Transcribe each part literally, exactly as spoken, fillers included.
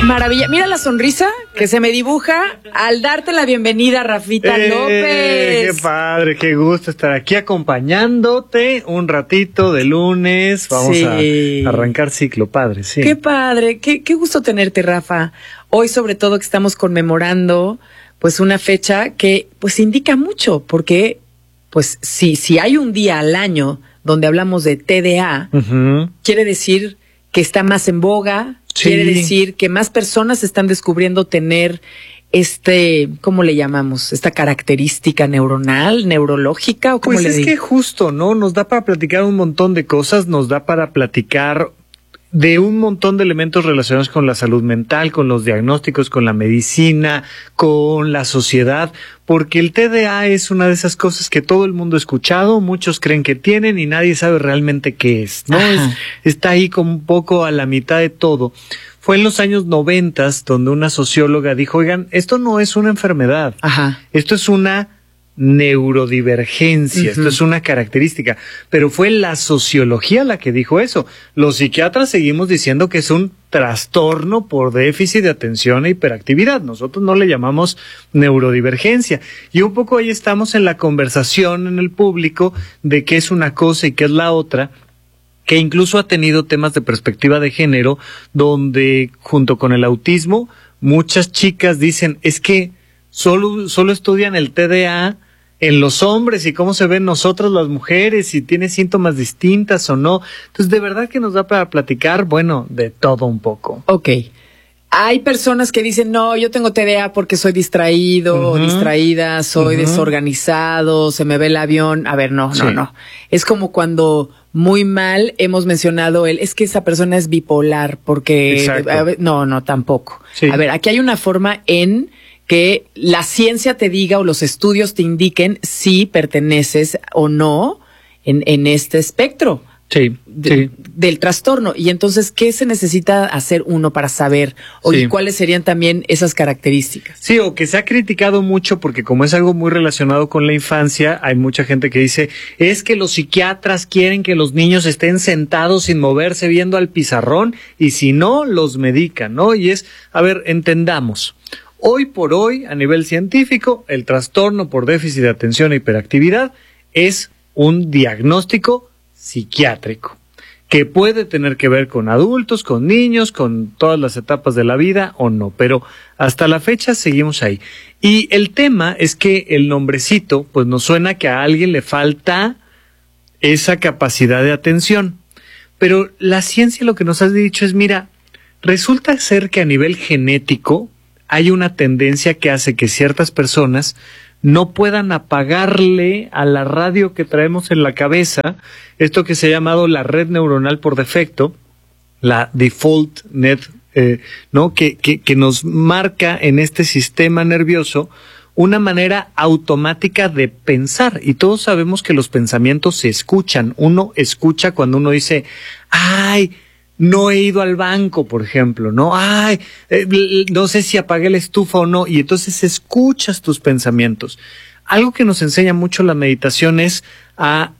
maravilla. Mira la sonrisa que se me dibuja al darte la bienvenida, Rafita eh, López. Qué padre, qué gusto estar aquí acompañándote un ratito de lunes. Vamos sí. a arrancar ciclo, padre. Sí. Qué padre, qué, qué gusto tenerte, Rafa. Hoy, sobre todo, que estamos conmemorando pues una fecha que pues indica mucho, porque pues si, si hay un día al año donde hablamos de T D A, uh-huh. quiere decir que está más en boga, sí. quiere decir que más personas están descubriendo tener este, ¿cómo le llamamos? Esta característica neuronal, neurológica, ¿o cómo pues le es digo? Que justo, ¿no? Nos da para platicar un montón de cosas, nos da para platicar de un montón de elementos relacionados con la salud mental, con los diagnósticos, con la medicina, con la sociedad, porque el T D A es una de esas cosas que todo el mundo ha escuchado, muchos creen que tienen y nadie sabe realmente qué es, ¿no? Es, está ahí como un poco a la mitad de todo. Fue en los años noventas donde una socióloga dijo, oigan, esto no es una enfermedad, Ajá. esto es una neurodivergencia, uh-huh. esto es una característica, pero fue la sociología la que dijo eso. Los psiquiatras seguimos diciendo que es un trastorno por déficit de atención e hiperactividad. Nosotros no le llamamos neurodivergencia. Y un poco ahí estamos en la conversación en el público de qué es una cosa y qué es la otra, que incluso ha tenido temas de perspectiva de género, donde junto con el autismo, muchas chicas dicen, es que Solo, solo estudian el T D A en los hombres y cómo se ven nosotras las mujeres, si tiene síntomas distintas o no. Entonces, de verdad que nos da para platicar, bueno, de todo un poco. Ok. Hay personas que dicen, no, yo tengo T D A porque soy distraído uh-huh. o distraída, soy uh-huh. desorganizado, se me ve el avión. A ver, no, sí. no, no. Es como cuando muy mal hemos mencionado el, es que esa persona es bipolar porque... A ver, no, no, tampoco. Sí. A ver, aquí hay una forma en que la ciencia te diga o los estudios te indiquen si perteneces o no en, en este espectro sí, de, sí. del trastorno. Y entonces, ¿qué se necesita hacer uno para saber? O sí. cuáles serían también esas características? Sí, o que se ha criticado mucho porque como es algo muy relacionado con la infancia, hay mucha gente que dice, es que los psiquiatras quieren que los niños estén sentados sin moverse viendo al pizarrón y si no, los medican, ¿no? Y es, a ver, entendamos. Hoy por hoy, a nivel científico, el trastorno por déficit de atención e hiperactividad es un diagnóstico psiquiátrico que puede tener que ver con adultos, con niños, con todas las etapas de la vida o no, pero hasta la fecha seguimos ahí. Y el tema es que el nombrecito, pues nos suena que a alguien le falta esa capacidad de atención, pero la ciencia lo que nos ha dicho es, mira, resulta ser que a nivel genético hay una tendencia que hace que ciertas personas no puedan apagarle a la radio que traemos en la cabeza, esto que se ha llamado la red neuronal por defecto, la default net, eh, ¿no? Que, que, que nos marca en este sistema nervioso una manera automática de pensar. Y todos sabemos que los pensamientos se escuchan. Uno escucha cuando uno dice, ¡ay! No he ido al banco, por ejemplo, ¿no? Ay, eh, no sé si apagué la estufa o no. Y entonces escuchas tus pensamientos. Algo que nos enseña mucho la meditación es a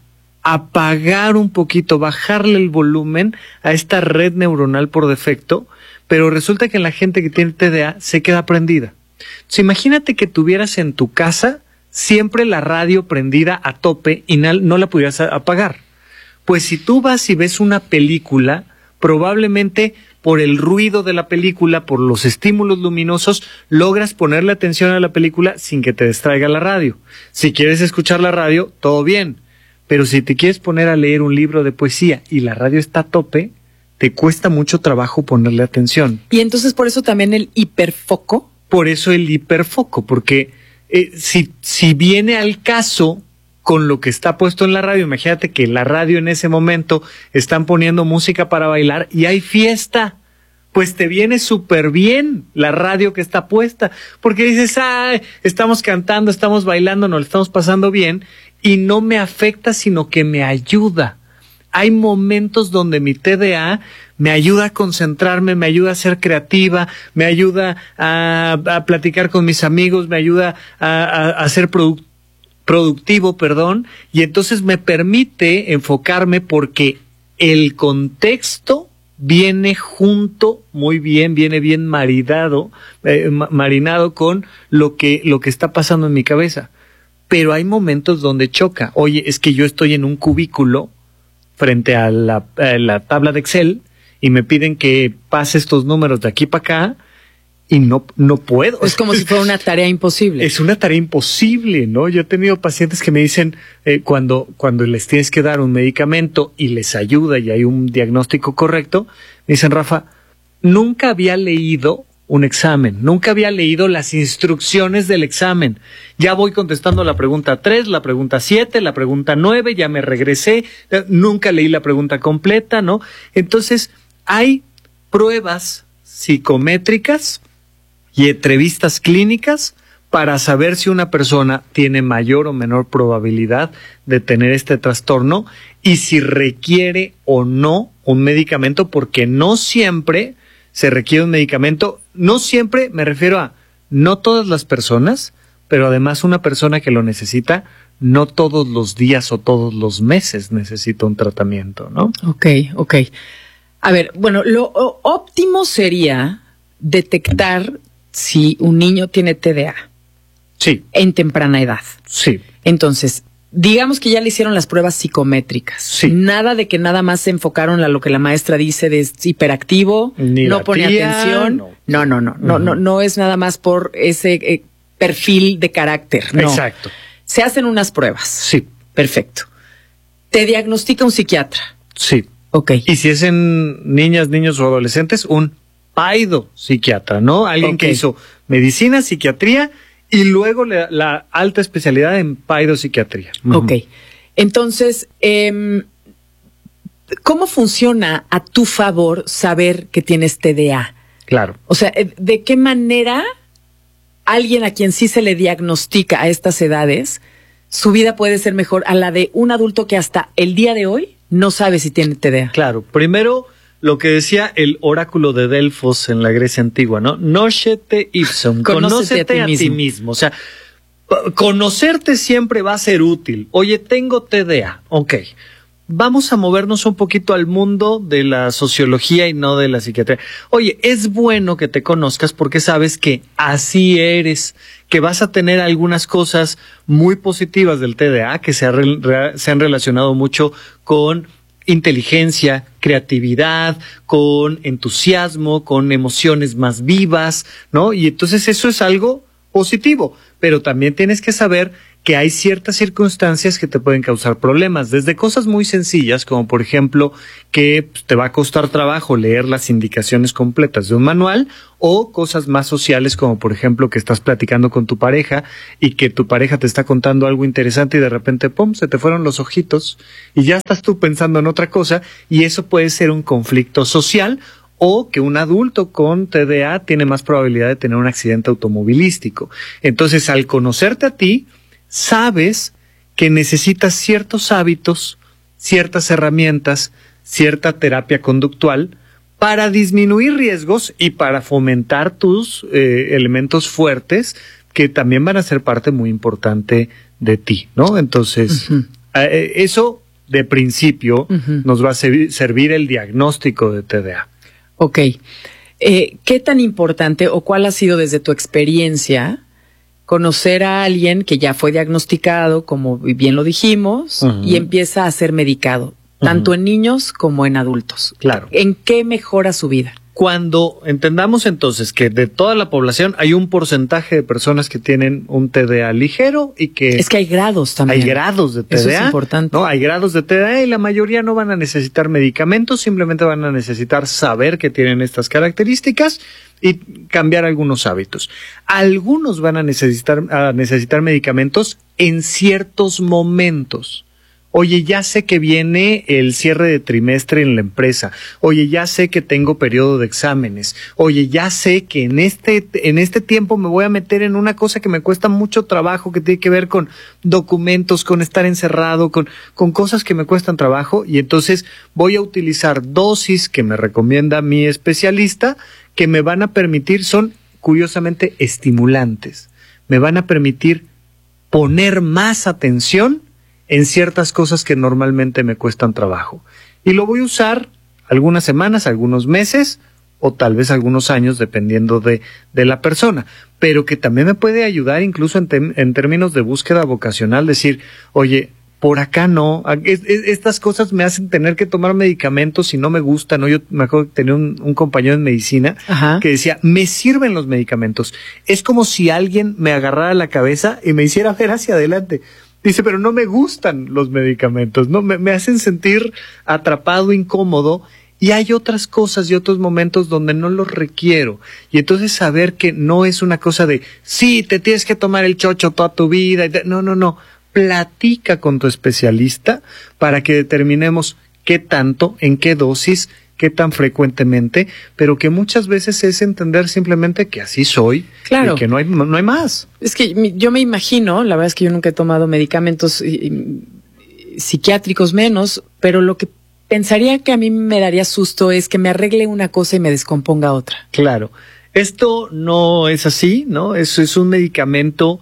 apagar un poquito, bajarle el volumen a esta red neuronal por defecto, pero resulta que la gente que tiene T D A se queda prendida. Entonces, imagínate que tuvieras en tu casa siempre la radio prendida a tope y no la pudieras apagar. Pues si tú vas y ves una película, probablemente por el ruido de la película, por los estímulos luminosos, logras ponerle atención a la película sin que te distraiga la radio. Si quieres escuchar la radio, todo bien. Pero si te quieres poner a leer un libro de poesía y la radio está a tope, te cuesta mucho trabajo ponerle atención. Y entonces por eso también el hiperfoco. Por eso el hiperfoco, porque eh, si, si viene al caso con lo que está puesto en la radio, imagínate que la radio en ese momento están poniendo música para bailar y hay fiesta, pues te viene súper bien la radio que está puesta, porque dices, ay, estamos cantando, estamos bailando, nos lo estamos pasando bien y no me afecta, sino que me ayuda. Hay momentos donde mi T D A me ayuda a concentrarme, me ayuda a ser creativa, me ayuda a, a platicar con mis amigos, me ayuda a, a, a ser productivo, productivo, perdón, y entonces me permite enfocarme porque el contexto viene junto muy bien, viene bien maridado, eh, marinado con lo que, lo que está pasando en mi cabeza. Pero hay momentos donde choca. Oye, es que yo estoy en un cubículo frente a la, a la tabla de Excel y me piden que pase estos números de aquí para acá y no, no puedo. Es como si fuera una tarea imposible. Es una tarea imposible, ¿no? Yo he tenido pacientes que me dicen, eh, cuando, cuando les tienes que dar un medicamento y les ayuda y hay un diagnóstico correcto, me dicen, Rafa, nunca había leído un examen, nunca había leído las instrucciones del examen. Ya voy contestando la pregunta tres, la pregunta siete, la pregunta nueve, ya me regresé, nunca leí la pregunta completa, ¿no? Entonces, hay pruebas psicométricas y entrevistas clínicas para saber si una persona tiene mayor o menor probabilidad de tener este trastorno y si requiere o no un medicamento, porque no siempre se requiere un medicamento. No siempre, me refiero a no todas las personas, pero además una persona que lo necesita, no todos los días o todos los meses necesita un tratamiento, ¿no? Ok, ok. A ver, bueno, lo óptimo sería detectar si un niño tiene T D A. Sí. En temprana edad. Sí. Entonces, digamos que ya le hicieron las pruebas psicométricas. Sí. Nada de que nada más se enfocaron a lo que la maestra dice de es hiperactivo, Ni no la pone tía, atención. no. No, no, no, no, uh-huh. no, no es nada más por ese eh, perfil de carácter. No. Exacto. Se hacen unas pruebas. Sí. Perfecto. Te diagnostica un psiquiatra. Sí. Ok. Y si es en niñas, niños o adolescentes, un paido psiquiatra, ¿no? Alguien okay. que hizo medicina, psiquiatría y luego la, la alta especialidad en paidopsiquiatría. Uh-huh. Ok. Entonces, eh, ¿cómo funciona a tu favor saber que tienes T D A? Claro. O sea, ¿de qué manera alguien a quien sí se le diagnostica a estas edades, su vida puede ser mejor a la de un adulto que hasta el día de hoy no sabe si tiene T D A? Claro. Primero, lo que decía el oráculo de Delfos en la Grecia antigua, ¿no? Nocete ipsum, conócete, conócete a, ti, a ti mismo. O sea, conocerte siempre va a ser útil. Oye, tengo T D A, ok. Vamos a movernos un poquito al mundo de la sociología y no de la psiquiatría. Oye, es bueno que te conozcas porque sabes que así eres, que vas a tener algunas cosas muy positivas del T D A que se, ha re, se han relacionado mucho con inteligencia, creatividad, con entusiasmo, con emociones más vivas, ¿no? Y entonces eso es algo positivo, pero también tienes que saber que hay ciertas circunstancias que te pueden causar problemas, desde cosas muy sencillas, como por ejemplo que te va a costar trabajo leer las indicaciones completas de un manual, o cosas más sociales, como por ejemplo que estás platicando con tu pareja y que tu pareja te está contando algo interesante y de repente, pum, se te fueron los ojitos y ya estás tú pensando en otra cosa, y eso puede ser un conflicto social. O que un adulto con T D A tiene más probabilidad de tener un accidente automovilístico. Entonces, al conocerte a ti, sabes que necesitas ciertos hábitos, ciertas herramientas, cierta terapia conductual para disminuir riesgos y para fomentar tus eh, elementos fuertes que también van a ser parte muy importante de ti, ¿no? Entonces, uh-huh. eh, eso de principio uh-huh. nos va a servir, servir el diagnóstico de T D A. Ok. Eh, ¿Qué tan importante o cuál ha sido desde tu experiencia conocer a alguien que ya fue diagnosticado, como bien lo dijimos, uh-huh. y empieza a ser medicado, uh-huh. tanto en niños como en adultos? Claro. ¿En qué mejora su vida? Cuando entendamos entonces que de toda la población hay un porcentaje de personas que tienen un T D A ligero y que... Es que hay grados también. Hay grados de T D A. Eso es importante. No, hay grados de T D A y la mayoría no van a necesitar medicamentos, simplemente van a necesitar saber que tienen estas características y cambiar algunos hábitos. Algunos van a necesitar, a necesitar medicamentos en ciertos momentos. Oye, ya sé que viene el cierre de trimestre en la empresa. Oye, ya sé que tengo periodo de exámenes. Oye, ya sé que en este, en este tiempo me voy a meter en una cosa que me cuesta mucho trabajo, que tiene que ver con documentos, con estar encerrado, con, con cosas que me cuestan trabajo. Y entonces voy a utilizar dosis que me recomienda mi especialista, que me van a permitir, son curiosamente estimulantes. Me van a permitir poner más atención en ciertas cosas que normalmente me cuestan trabajo. Y lo voy a usar algunas semanas, algunos meses o tal vez algunos años, dependiendo de, de la persona, pero que también me puede ayudar incluso en, tem, en términos de búsqueda vocacional, decir, oye, por acá no, es, es, estas cosas me hacen tener que tomar medicamentos y no me gustan, ¿no? Yo me acuerdo que tenía un, un compañero en medicina Ajá. que decía, me sirven los medicamentos, es como si alguien me agarrara la cabeza y me hiciera ver hacia adelante. Dice, pero no me gustan los medicamentos, no me, me hacen sentir atrapado, incómodo. Y hay otras cosas y otros momentos donde no los requiero. Y entonces saber que no es una cosa de, sí, te tienes que tomar el chocho toda tu vida. No, no, no. Platica con tu especialista para que determinemos qué tanto, en qué dosis, qué tan frecuentemente, pero que muchas veces es entender simplemente que así soy. Claro. Y que no hay, no hay más. Es que yo me imagino, la verdad es que yo nunca he tomado medicamentos y, y, psiquiátricos menos, pero lo que pensaría que a mí me daría susto es que me arregle una cosa y me descomponga otra. Claro. Esto no es así, ¿no? Eso es un medicamento.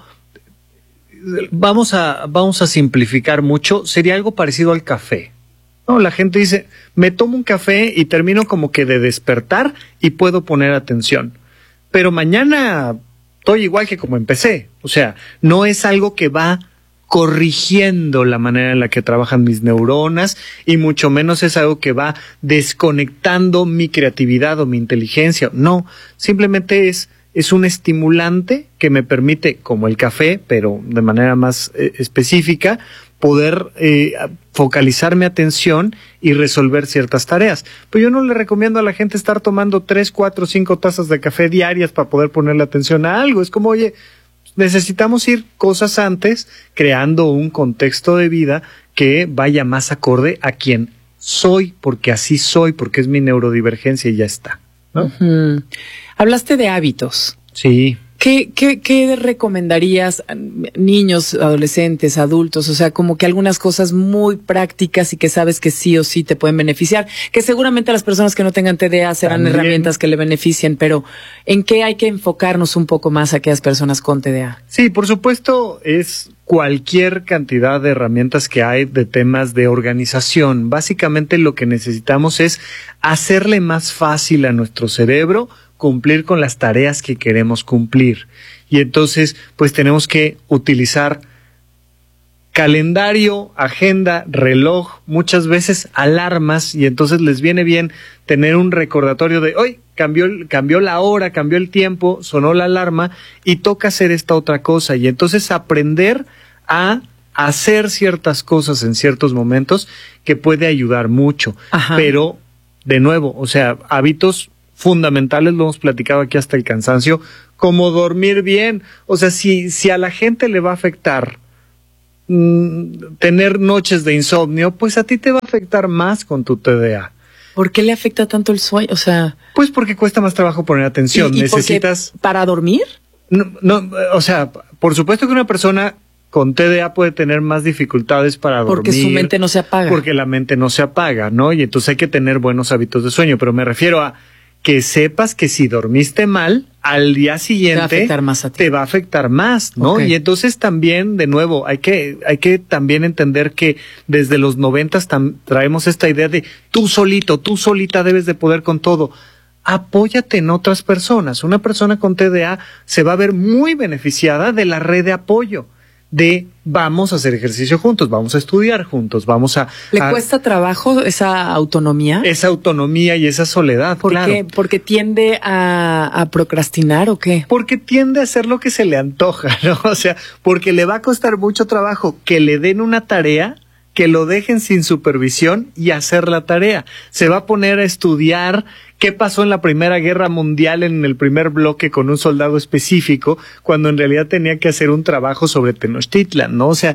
Vamos a, vamos a simplificar mucho. Sería algo parecido al café. No, la gente dice, me tomo un café y termino como que de despertar y puedo poner atención. Pero mañana estoy igual que como empecé. O sea, no es algo que va corrigiendo la manera en la que trabajan mis neuronas y mucho menos es algo que va desconectando mi creatividad o mi inteligencia. No, simplemente es, es un estimulante que me permite, como el café, pero de manera más eh, específica, poder eh, focalizar mi atención y resolver ciertas tareas. Pues yo no le recomiendo a la gente estar tomando tres, cuatro, cinco tazas de café diarias para poder ponerle atención a algo. Es como, oye, necesitamos ir cosas antes, creando un contexto de vida que vaya más acorde a quien soy, porque así soy, porque es mi neurodivergencia y ya está, ¿no? Uh-huh. Hablaste de hábitos. Sí. ¿Qué, qué, qué recomendarías a niños, adolescentes, adultos? O sea, como que algunas cosas muy prácticas y que sabes que sí o sí te pueden beneficiar, que seguramente a las personas que no tengan T D A serán También. herramientas que le beneficien, pero ¿en qué hay que enfocarnos un poco más a aquellas personas con T D A? Sí, por supuesto, es cualquier cantidad de herramientas que hay de temas de organización. Básicamente lo que necesitamos es hacerle más fácil a nuestro cerebro cumplir con las tareas que queremos cumplir. Y entonces, pues tenemos que utilizar calendario, agenda, reloj, muchas veces alarmas, y entonces les viene bien tener un recordatorio de, hoy cambió, cambió la hora, cambió el tiempo, sonó la alarma y toca hacer esta otra cosa. Y entonces aprender a hacer ciertas cosas en ciertos momentos que puede ayudar mucho. Ajá. Pero, de nuevo, o sea, hábitos fundamentales, lo hemos platicado aquí hasta el cansancio, como dormir bien. O sea, si, si a la gente le va a afectar mmm, tener noches de insomnio, pues a ti te va a afectar más con tu T D A. ¿Por qué le afecta tanto el sueño? O sea, pues porque cuesta más trabajo poner atención. ¿Y, y necesitas para dormir? No, no, o sea, por supuesto que una persona con T D A puede tener más dificultades para dormir. Porque su mente no se apaga. Porque la mente no se apaga, ¿no? Y entonces hay que tener buenos hábitos de sueño. Pero me refiero a que sepas que si dormiste mal, al día siguiente te va a afectar más, a ti. Te va a afectar más, ¿no? Okay. Y entonces también, de nuevo, hay que, hay que también entender que desde los noventas tam- traemos esta idea de tú solito, tú solita debes de poder con todo. Apóyate en otras personas. Una persona con T D A se va a ver muy beneficiada de la red de apoyo. De vamos a hacer ejercicio juntos, vamos a estudiar juntos, vamos a... ¿Le a, cuesta trabajo esa autonomía? Esa autonomía y esa soledad, ¿Por claro. qué? ¿Porque tiende a, a procrastinar o qué? Porque tiende a hacer lo que se le antoja, ¿no? O sea, porque le va a costar mucho trabajo que le den una tarea, que lo dejen sin supervisión y hacer la tarea. Se va a poner a estudiar qué pasó en la Primera Guerra Mundial en el primer bloque con un soldado específico, cuando en realidad tenía que hacer un trabajo sobre Tenochtitlan, ¿no? O sea,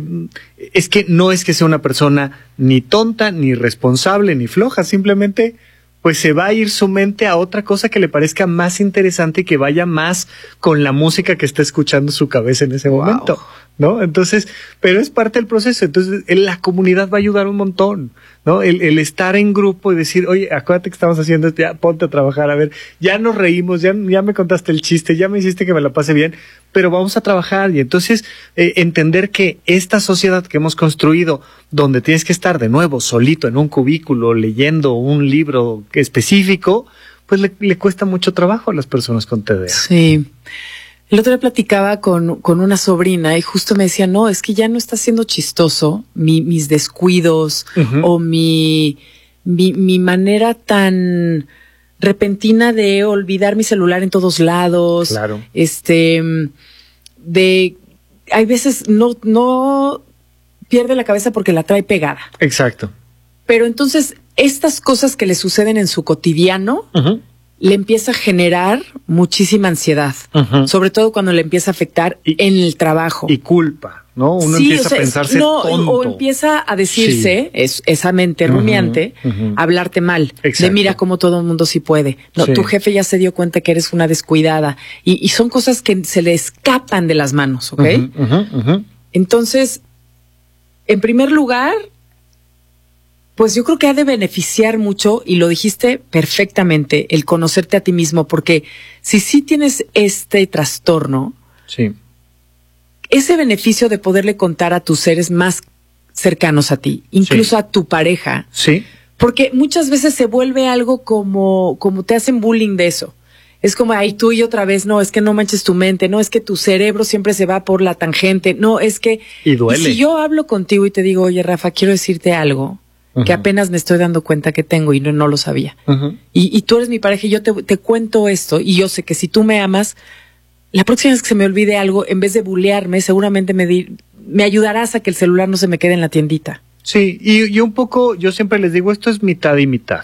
es que no es que sea una persona ni tonta, ni irresponsable, ni floja, simplemente pues se va a ir su mente a otra cosa que le parezca más interesante y que vaya más con la música que está escuchando su cabeza en ese wow. momento, ¿no? Entonces, pero es parte del proceso. Entonces, la comunidad va a ayudar un montón. ¿no? El, el estar en grupo y decir, oye, acuérdate que estamos haciendo esto, ya ponte a trabajar, a ver, ya nos reímos, ya, ya me contaste el chiste, ya me hiciste que me la pase bien, pero vamos a trabajar. Y entonces eh, entender que esta sociedad que hemos construido, donde tienes que estar de nuevo solito en un cubículo leyendo un libro específico, pues le, le cuesta mucho trabajo a las personas con T D A. Sí. El otro día platicaba con, con una sobrina y justo me decía, no, es que ya no está siendo chistoso mi, mis descuidos uh-huh. o mi, mi, mi manera tan repentina de olvidar mi celular en todos lados. Claro. Este, de, hay veces no, no pierde la cabeza porque la trae pegada. Exacto. Pero entonces, estas cosas que le suceden en su cotidiano, uh-huh. le empieza a generar muchísima ansiedad, uh-huh. sobre todo cuando le empieza a afectar y, en el trabajo. Y culpa, ¿no? Uno sí, empieza o sea, a pensarse no, tonto. O empieza a decirse, sí. es, esa mente rumiante, uh-huh, uh-huh. a hablarte mal. Exacto. De mira cómo todo el mundo sí puede. No, sí. Tu jefe ya se dio cuenta que eres una descuidada. Y, y son cosas que se le escapan de las manos, ¿ok? Uh-huh, uh-huh, uh-huh. Entonces, en primer lugar, pues yo creo que ha de beneficiar mucho, y lo dijiste perfectamente, el conocerte a ti mismo, porque si sí tienes este trastorno, sí. ese beneficio de poderle contar a tus seres más cercanos a ti, incluso sí. a tu pareja, sí. porque muchas veces se vuelve algo como, como te hacen bullying de eso. Es como, ay, tú y otra vez, no, es que no manches tu mente, no, es que tu cerebro siempre se va por la tangente, no, es que... Y duele. Y si yo hablo contigo y te digo, oye, Rafa, quiero decirte algo... Uh-huh. que apenas me estoy dando cuenta que tengo y no, no lo sabía. Uh-huh. Y, y tú eres mi pareja y yo te, te cuento esto y yo sé que si tú me amas, la próxima vez que se me olvide algo, en vez de bulearme, seguramente me, di, me ayudarás a que el celular no se me quede en la tiendita. Sí, y, y un poco, yo siempre les digo, esto es mitad y mitad.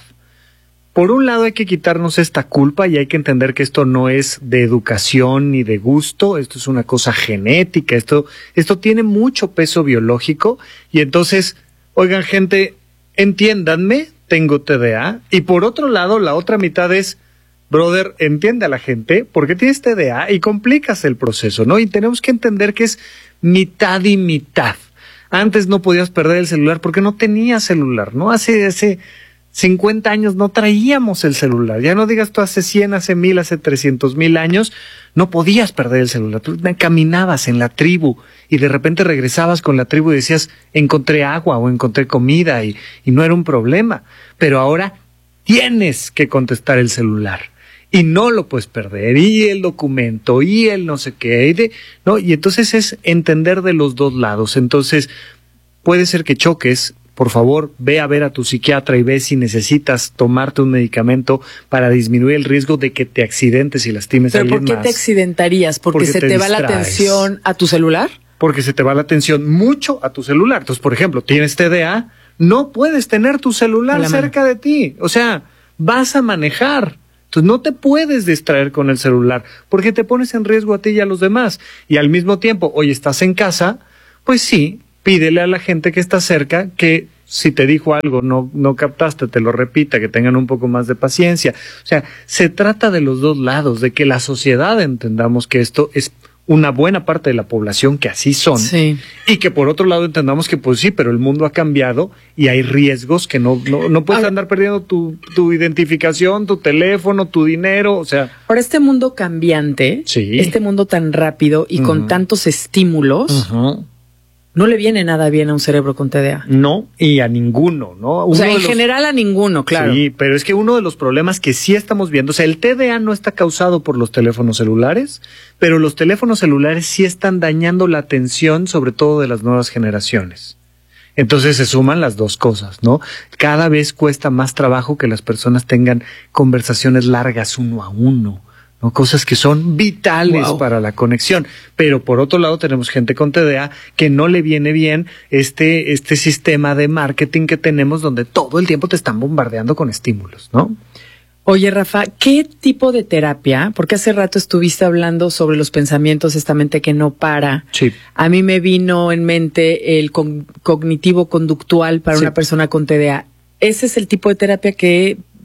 Por un lado hay que quitarnos esta culpa y hay que entender que esto no es de educación ni de gusto, esto es una cosa genética, esto, esto tiene mucho peso biológico y entonces, oigan gente, entiéndanme, tengo T D A. Y por otro lado, la otra mitad es, brother, entiende a la gente porque tienes T D A y complicas el proceso, ¿no? Y tenemos que entender que es mitad y mitad. Antes no podías perder el celular porque no tenías celular, ¿no? Hace, hace cincuenta años no traíamos el celular. Ya no digas tú hace cien, hace mil, hace trescientos mil años, no podías perder el celular. Tú caminabas en la tribu y de repente regresabas con la tribu y decías, encontré agua o encontré comida y, y no era un problema. Pero ahora tienes que contestar el celular y no lo puedes perder. Y el documento y el no sé qué. Y, de, ¿no? y entonces es entender de los dos lados. Entonces puede ser que choques. Por favor, ve a ver a tu psiquiatra y ve si necesitas tomarte un medicamento para disminuir el riesgo de que te accidentes y lastimes a alguien más. ¿Pero por qué te accidentarías? ¿Porque, Porque se te, te va la atención a tu celular? Porque se te va la atención mucho a tu celular. Entonces, por ejemplo, tienes T D A, no puedes tener tu celular cerca de ti. O sea, vas a manejar. Entonces, no te puedes distraer con el celular porque te pones en riesgo a ti y a los demás. Y al mismo tiempo, hoy estás en casa, pues sí, pídele a la gente que está cerca que si te dijo algo, no, no captaste, te lo repita, que tengan un poco más de paciencia. O sea, se trata de los dos lados, de que la sociedad entendamos que esto es una buena parte de la población que así son. Sí. Y que por otro lado entendamos que pues sí, pero el mundo ha cambiado y hay riesgos que no, no, no puedes ahora, andar perdiendo tu, tu identificación, tu teléfono, tu dinero, o sea. Ahora, este mundo cambiante, sí. este mundo tan rápido y uh-huh. con tantos estímulos, uh-huh. no le viene nada bien a un cerebro con T D A. No, y a ninguno, ¿no? Uno o sea, en los... general a ninguno, claro. Sí, pero es que uno de los problemas que sí estamos viendo, o sea, el T D A no está causado por los teléfonos celulares, pero los teléfonos celulares sí están dañando la atención, sobre todo de las nuevas generaciones. Entonces se suman las dos cosas, ¿no? Cada vez cuesta más trabajo que las personas tengan conversaciones largas uno a uno, ¿no? Cosas que son vitales wow. para la conexión. Pero por otro lado tenemos gente con T D A que no le viene bien este, este sistema de marketing que tenemos donde todo el tiempo te están bombardeando con estímulos, ¿no? Oye, Rafa, ¿qué tipo de terapia? Porque hace rato estuviste hablando sobre los pensamientos, esta mente que no para. Sí. A mí me vino en mente el con- cognitivo conductual para sí. una persona con T D A. ¿Ese es el tipo de terapia que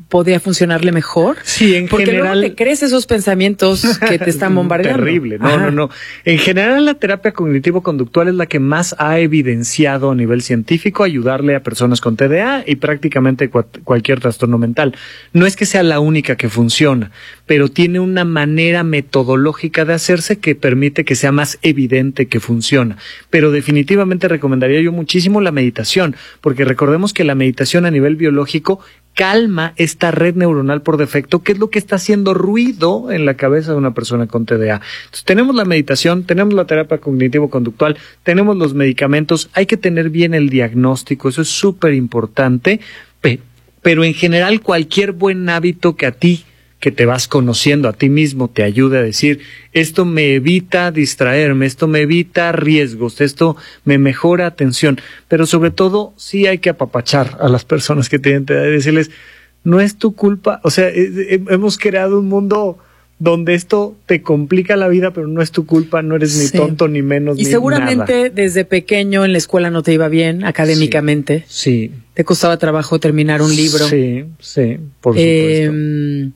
podría funcionarle mejor. Sí, en Porque general. luego te crees esos pensamientos que te están bombardeando. Terrible, no, Ajá. no, no. En general, la terapia cognitivo-conductual es la que más ha evidenciado a nivel científico ayudarle a personas con T D A y prácticamente cu- cualquier trastorno mental. No es que sea la única que funciona, pero tiene una manera metodológica de hacerse que permite que sea más evidente que funciona. Pero definitivamente recomendaría yo muchísimo la meditación, porque recordemos que la meditación a nivel biológico calma esta red neuronal por defecto, que es lo que está haciendo ruido en la cabeza de una persona con T D A. Entonces, tenemos la meditación, tenemos la terapia cognitivo-conductual, tenemos los medicamentos, hay que tener bien el diagnóstico, eso es súper importante, pe- pero en general cualquier buen hábito que a ti, que te vas conociendo a ti mismo, te ayude a decir, esto me evita distraerme, esto me evita riesgos, esto me mejora atención, pero sobre todo sí hay que apapachar a las personas que tienen T D A y decirles, no es tu culpa, o sea, eh, eh, hemos creado un mundo donde esto te complica la vida, pero no es tu culpa, no eres ni Sí. tonto, ni menos, Y ni seguramente nada. desde pequeño en la escuela no te iba bien académicamente. Sí, Te costaba trabajo terminar un libro. sí, sí, por supuesto. Eh,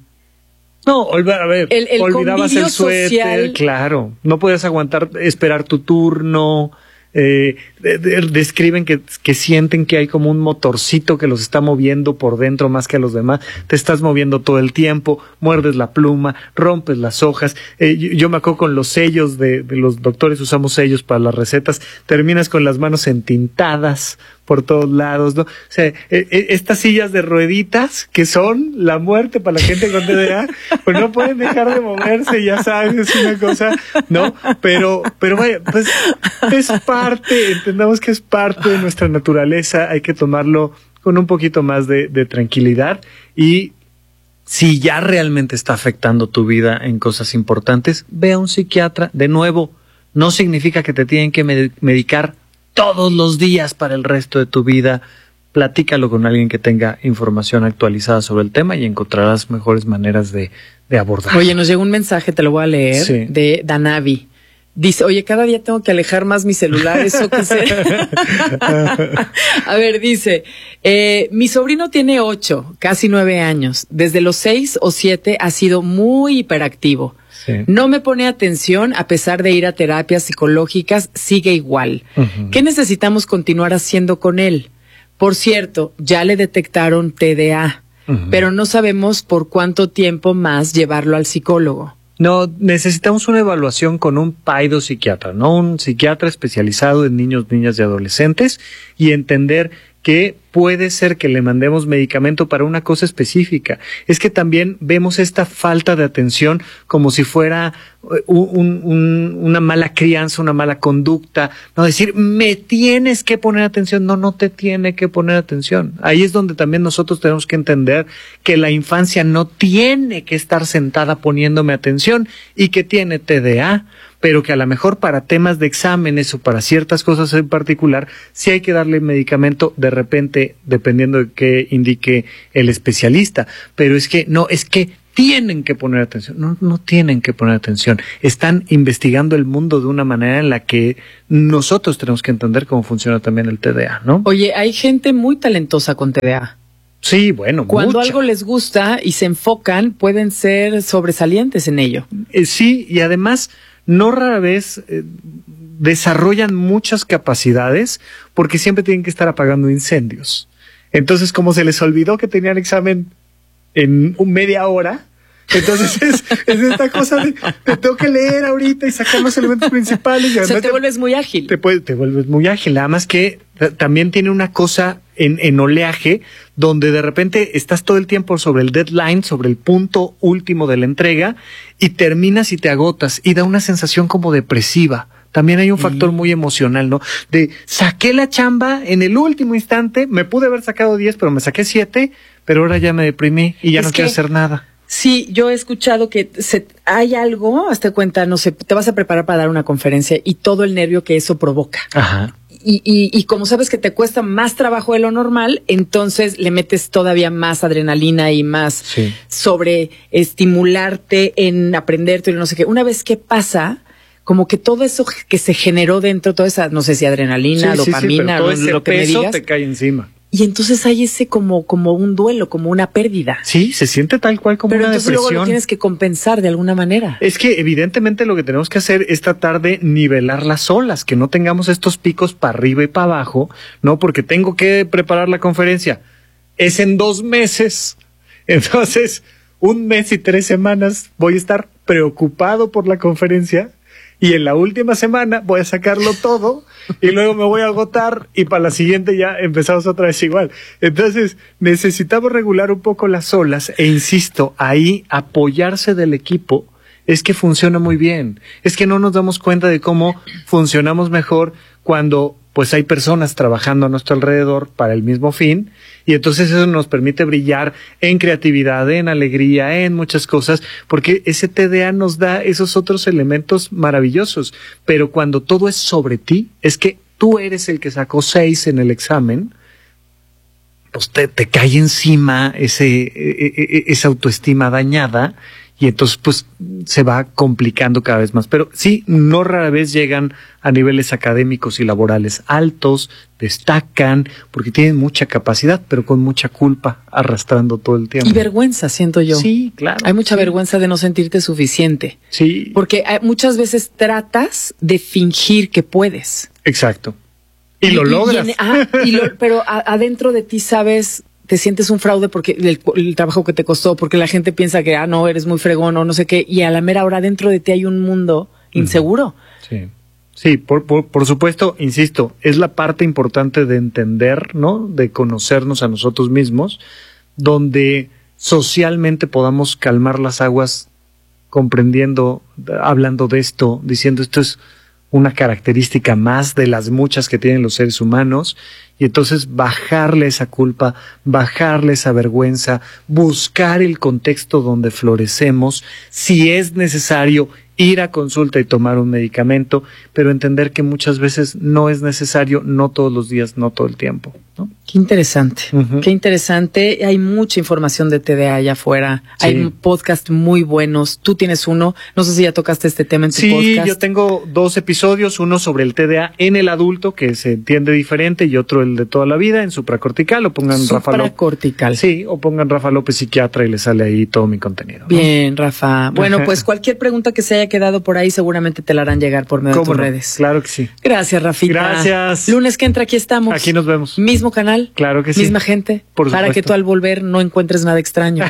No, olv- a ver, El- el olvidabas convivio el suéter, social. claro, no podías aguantar, esperar tu turno, eh, de- de- describen que, que sienten que hay como un motorcito que los está moviendo por dentro más que a los demás, te estás moviendo todo el tiempo, muerdes la pluma, rompes las hojas, eh, yo, yo me acuerdo con los sellos de, de los doctores, usamos sellos para las recetas, terminas con las manos entintadas por todos lados, ¿no? O sea, eh, eh, estas sillas de rueditas que son la muerte para la gente con T D A, pues no pueden dejar de moverse, ya sabes, es una cosa, ¿no? Pero, pero vaya, pues es parte, entendamos que es parte de nuestra naturaleza, hay que tomarlo con un poquito más de, de tranquilidad y si ya realmente está afectando tu vida en cosas importantes, ve a un psiquiatra. De nuevo, no significa que te tienen que med- medicar todos los días para el resto de tu vida. Platícalo con alguien que tenga información actualizada sobre el tema y encontrarás mejores maneras de, de abordar. Oye, nos llegó un mensaje, te lo voy a leer, Sí. de Danavi. Dice, oye, cada día tengo que alejar más mi celular, ¿eso qué sé? A ver, dice, eh, mi sobrino tiene ocho, casi nueve años. Desde los seis o siete ha sido muy hiperactivo. Sí. No me pone atención a pesar de ir a terapias psicológicas, sigue igual. Ujú. ¿Qué necesitamos continuar haciendo con él? Por cierto, ya le detectaron T D A, Ujú. pero no sabemos por cuánto tiempo más llevarlo al psicólogo. No, necesitamos una evaluación con un paidopsiquiatra, ¿no? Un psiquiatra especializado en niños, niñas y adolescentes y entender que puede ser que le mandemos medicamento para una cosa específica. Es que también vemos esta falta de atención como si fuera un, un, una mala crianza, una mala conducta. No decir, me tienes que poner atención. No, no te tiene que poner atención. Ahí es donde también nosotros tenemos que entender que la infancia no tiene que estar sentada poniéndome atención y que tiene T D A, pero que a lo mejor para temas de exámenes o para ciertas cosas en particular, sí hay que darle medicamento de repente, dependiendo de qué indique el especialista. Pero es que, no, es que tienen que poner atención. No, no tienen que poner atención. Están investigando el mundo de una manera en la que nosotros tenemos que entender cómo funciona también el T D A, ¿no? Oye, hay gente muy talentosa con T D A. Sí, bueno, Cuando mucha. algo les gusta y se enfocan, pueden ser sobresalientes en ello. Eh, sí, y además, no rara vez eh, desarrollan muchas capacidades porque siempre tienen que estar apagando incendios. Entonces, como se les olvidó que tenían examen en un media hora, entonces es, es esta cosa de te tengo que leer ahorita y sacar los elementos principales. Y O sea, además te vuelves muy ágil. te, puedes- te vuelves muy ágil. Nada más que t- también tiene una cosa en, en oleaje donde de repente estás todo el tiempo sobre el deadline, sobre el punto último de la entrega y terminas y te agotas y da una sensación como depresiva. También hay un factor muy emocional, ¿no? De saqué la chamba en el último instante, me pude haber sacado diez, pero me saqué siete, pero ahora ya me deprimí y ya Es no quiero que- hacer nada. Sí, yo he escuchado que se, hay algo, hazte cuenta, no sé, te vas a preparar para dar una conferencia y todo el nervio que eso provoca. Ajá. Y, y, y como sabes que te cuesta más trabajo de lo normal, entonces le metes todavía más adrenalina y más Sí. sobre estimularte en aprenderte y no sé qué. Una vez que pasa, como que todo eso que se generó dentro, toda esa, no sé si adrenalina, Sí, sí, sí, dopamina, pero todo lo, ese lo que me peso digas, te cae encima. Y entonces hay ese como, como un duelo, como una pérdida. Sí, se siente tal cual como Pero una entonces depresión. luego lo tienes que compensar de alguna manera. Es que evidentemente lo que tenemos que hacer es tratar de nivelar las olas, que no tengamos estos picos para arriba y para abajo, ¿no? Porque tengo que preparar la conferencia. Es en dos meses. Entonces, un mes y tres semanas voy a estar preocupado por la conferencia. Y en la última semana voy a sacarlo todo y luego me voy a agotar y para la siguiente ya empezamos otra vez igual. Entonces necesitamos regular un poco las olas e insisto, ahí apoyarse del equipo es que funciona muy bien. Es que no nos damos cuenta de cómo funcionamos mejor cuando pues hay personas trabajando a nuestro alrededor para el mismo fin y entonces eso nos permite brillar en creatividad, en alegría, en muchas cosas, porque ese T D A nos da esos otros elementos maravillosos, pero cuando todo es sobre ti, es que tú eres el que sacó seis en el examen, pues te, te cae encima ese, esa autoestima dañada y entonces pues se va complicando cada vez más. Pero sí, no rara vez llegan a niveles académicos y laborales altos, destacan, porque tienen mucha capacidad, pero con mucha culpa arrastrando todo el tiempo. Y vergüenza, siento yo. Sí, claro. Hay mucha sí. vergüenza de no sentirte suficiente. Sí. Porque hay, muchas veces tratas de fingir que puedes. Exacto. Y, y lo logras. Y en, ah, y lo, pero a, adentro de ti sabes... te sientes un fraude porque el, el trabajo que te costó, porque la gente piensa que, ah, no, eres muy fregón o no sé qué, y a la mera hora dentro de ti hay un mundo inseguro. Sí, sí, por, por, por supuesto, insisto, es la parte importante de entender, ¿no? De conocernos a nosotros mismos, donde socialmente podamos calmar las aguas comprendiendo, hablando de esto, diciendo esto es una característica más de las muchas que tienen los seres humanos, y entonces bajarle esa culpa, bajarle esa vergüenza, buscar el contexto donde florecemos, si es necesario ir a consulta y tomar un medicamento, pero entender que muchas veces no es necesario, no todos los días, no todo el tiempo, ¿no? Qué interesante, uh-huh. Qué interesante. Hay mucha información de T D A allá afuera. Sí. Hay podcasts muy buenos. Tú tienes uno. No sé si ya tocaste este tema en tu sí, podcast. Sí, yo tengo dos episodios, uno sobre el T D A en el adulto, que se entiende diferente, y otro el de toda la vida, en supracortical, o pongan Rafa López. Supracortical. Sí, o pongan Rafa López psiquiatra y le sale ahí todo mi contenido, ¿no? Bien, Rafa. Bueno, pues cualquier pregunta que se haya quedado por ahí seguramente te la harán llegar por medio de tus no? redes. Claro que sí. Gracias, Rafita. Gracias. Lunes que entra, aquí estamos. Aquí nos vemos. Mismo canal. Claro que sí. Misma gente. Por supuesto. Para que tú al volver no encuentres nada extraño.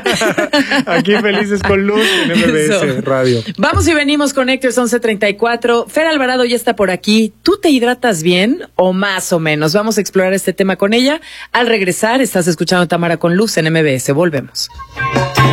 Aquí felices con luz en M B S Eso. Radio. Vamos y venimos con Héctor once treinta y cuatro. Fer Alvarado ya está por aquí. ¿Tú te hidratas bien o más o menos? Vamos a explorar este tema con ella. Al regresar, estás escuchando Tamara con Luz en M B S. Volvemos.